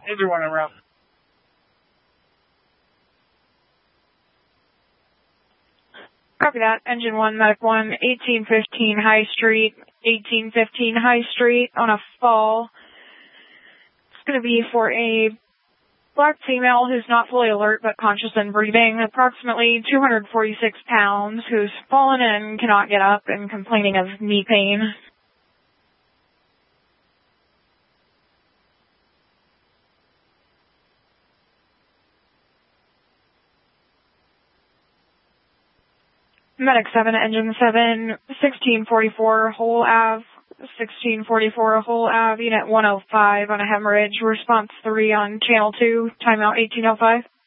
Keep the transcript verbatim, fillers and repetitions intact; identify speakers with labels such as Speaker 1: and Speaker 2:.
Speaker 1: Everyone en route.
Speaker 2: Copy that. Engine one, Medic one, eighteen fifteen High Street, eighteen fifteen High Street on a fall. It's going to be for a black female who's not fully alert but conscious and breathing, approximately two hundred forty-six pounds, who's fallen and cannot get up and complaining of knee pain. Medic seven, Engine seven, sixteen forty-four Whole Ave, sixteen forty-four Whole Ave, Unit one oh five on a hemorrhage, response three on channel two, timeout eighteen oh five.